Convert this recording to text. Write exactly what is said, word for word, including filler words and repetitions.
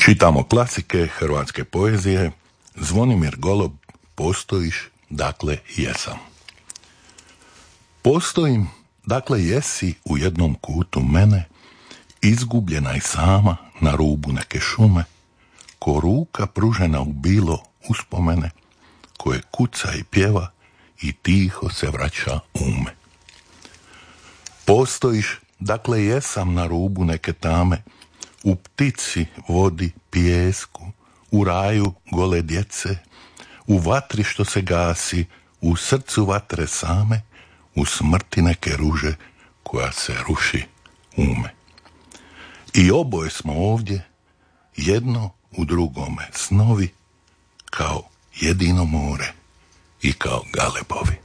Čitamo klasike hrvatske poezije. Zvonimir Golob, Postojiš, dakle jesam. Postojim, dakle jesi u jednom kutu mene, izgubljena i sama na rubu neke šume, ko ruka pružena u bilo uspomene, koje kuca i pjeva i tiho se vraća ume. Postojiš, dakle jesam na rubu neke tame, u ptici, vodi, pijesku, u raju gole djece, u vatri što se gasi, u srcu vatre same, u smrti neke ruže koja se ruši ume. I oboje smo ovdje, jedno u drugome snovi, kao jedino more i kao galebovi.